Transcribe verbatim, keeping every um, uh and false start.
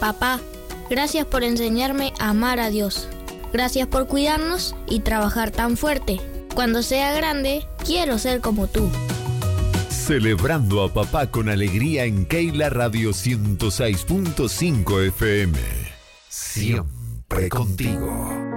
Papá, gracias por enseñarme a amar a Dios. Gracias por cuidarnos y trabajar tan fuerte. Cuando sea grande, quiero ser como tú. Celebrando a papá con alegría en Keila Radio ciento seis punto cinco F M. Siempre contigo.